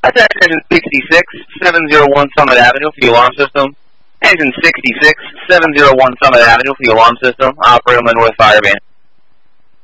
That's engine 66, 701 Summit Avenue for the alarm system. Engine 66, 701 Summit Avenue for the alarm system. Operator on the North Fire Band.